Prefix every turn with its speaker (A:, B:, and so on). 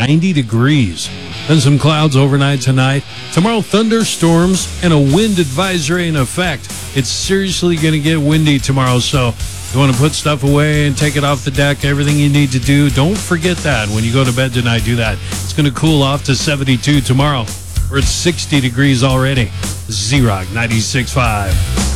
A: 90 degrees. Then some clouds overnight tonight. Tomorrow, thunderstorms and a wind advisory in effect. It's seriously going to get windy tomorrow, so if you want to put stuff away and take it off the deck, everything you need to do, don't forget that when you go to bed tonight. Do that. It's going to cool off to 72 tomorrow. We're at 60 degrees already. Z-Rock 96.5.